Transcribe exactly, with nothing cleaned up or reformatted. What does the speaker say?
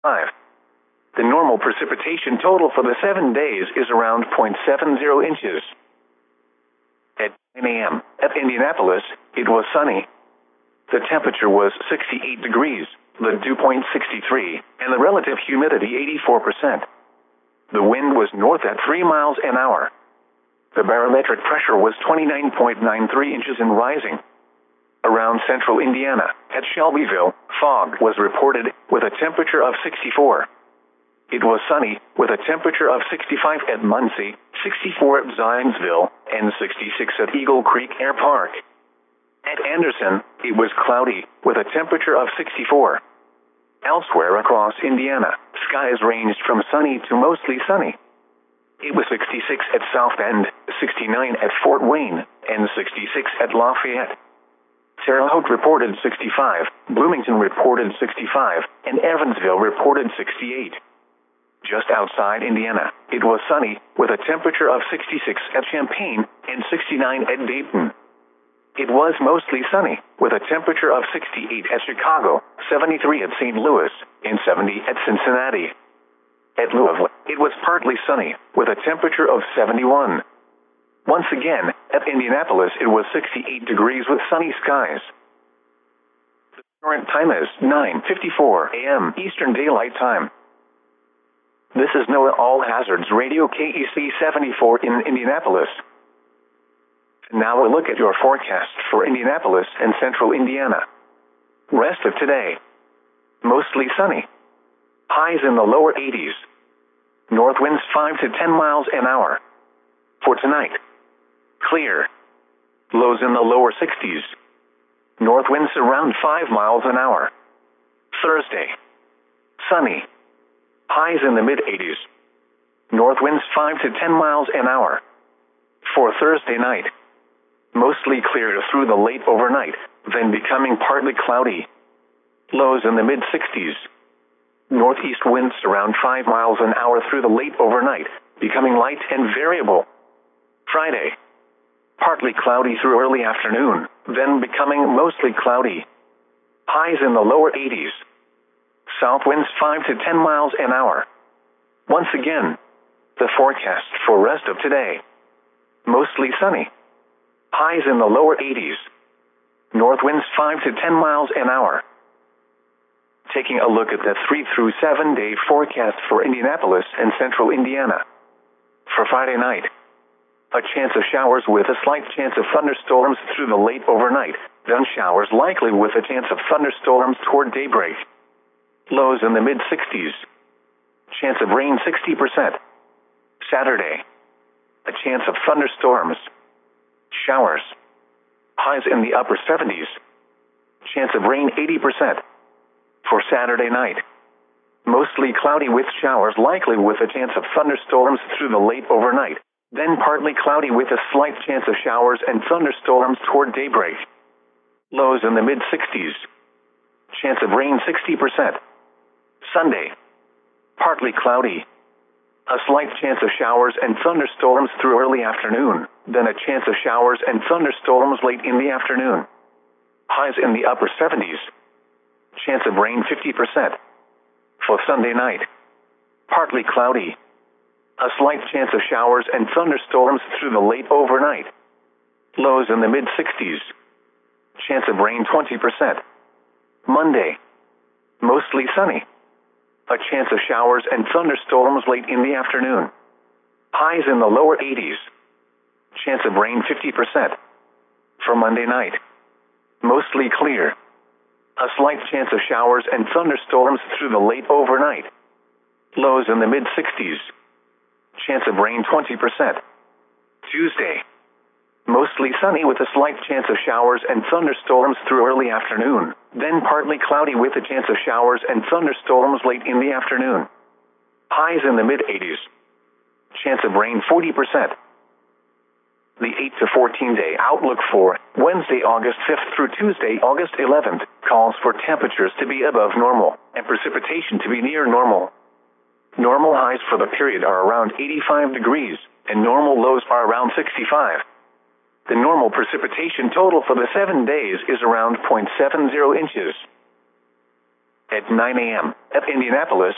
five. The normal precipitation total for the seven days is around zero point seven zero inches. At nine a m at Indianapolis, it was sunny. The temperature was sixty-eight degrees, the dew point sixty-three, and the relative humidity eighty-four percent. The wind was north at three miles an hour. The barometric pressure was twenty-nine point nine three inches and rising. Around central Indiana, at Shelbyville, fog was reported, with a temperature of sixty-four. It was sunny, with a temperature of sixty-five at Muncie, sixty-four at Zionsville, and sixty-six at Eagle Creek Air Park. At Anderson, it was cloudy, with a temperature of sixty-four. Elsewhere across Indiana, skies ranged from sunny to mostly sunny. It was sixty-six at South Bend, sixty-nine at Fort Wayne, and sixty-six at Lafayette. Terre Haute reported sixty-five, Bloomington reported sixty-five, and Evansville reported sixty-eight. Just outside Indiana, it was sunny, with a temperature of sixty-six at Champaign and sixty-nine at Dayton. It was mostly sunny, with a temperature of sixty-eight at Chicago, seventy-three at Saint Louis, and seventy at Cincinnati. At Louisville, it was partly sunny, with a temperature of seventy-one. Once again, at Indianapolis, it was sixty-eight degrees with sunny skies. The current time is nine fifty-four a m Eastern Daylight Time. This is NOAA All Hazards Radio K E C seventy-four in Indianapolis. Now a look at your forecast for Indianapolis and central Indiana. Rest of today. Mostly sunny. Highs in the lower eighties. North winds five to ten miles an hour. For tonight. Clear. Lows in the lower sixties. North winds around five miles an hour. Thursday. Sunny. Highs in the mid-eighties. North winds five to ten miles an hour. For Thursday night. Mostly clear through the late overnight, then becoming partly cloudy. Lows in the mid-sixties. Northeast winds around five miles an hour through the late overnight, becoming light and variable. Friday. Partly cloudy through early afternoon, then becoming mostly cloudy. Highs in the lower eighties. South winds five to ten miles an hour. Once again, the forecast for rest of today. Mostly sunny. Highs in the lower eighties. North winds five to ten miles an hour. Taking a look at the three through seven day forecast for Indianapolis and central Indiana. For Friday night, a chance of showers with a slight chance of thunderstorms through the late overnight, then showers likely with a chance of thunderstorms toward daybreak. Lows in the mid-sixties. Chance of rain sixty percent. Saturday, a chance of thunderstorms. Showers. Highs in the upper seventies. Chance of rain eighty percent. For Saturday night. Mostly cloudy with showers likely with a chance of thunderstorms through the late overnight. Then partly cloudy with a slight chance of showers and thunderstorms toward daybreak. Lows in the mid-sixties. Chance of rain sixty percent. Sunday. Partly cloudy. A slight chance of showers and thunderstorms through early afternoon, then a chance of showers and thunderstorms late in the afternoon. Highs in the upper seventies. Chance of rain fifty percent. For Sunday night. Partly cloudy. A slight chance of showers and thunderstorms through the late overnight. Lows in the mid-sixties. Chance of rain twenty percent. Monday. Mostly sunny. A chance of showers and thunderstorms late in the afternoon. Highs in the lower eighties. Chance of rain fifty percent. For Monday night. Mostly clear. A slight chance of showers and thunderstorms through the late overnight. Lows in the mid-sixties. Chance of rain twenty percent. Tuesday. Mostly sunny with a slight chance of showers and thunderstorms through early afternoon, then partly cloudy with a chance of showers and thunderstorms late in the afternoon. Highs in the mid-eighties. Chance of rain forty percent. The eight to fourteen day outlook for Wednesday, August fifth through Tuesday, August eleventh, calls for temperatures to be above normal and precipitation to be near normal. Normal highs for the period are around eighty-five degrees, and normal lows are around sixty-five. The normal precipitation total for the seven days is around zero point seven zero inches. At nine a m at Indianapolis,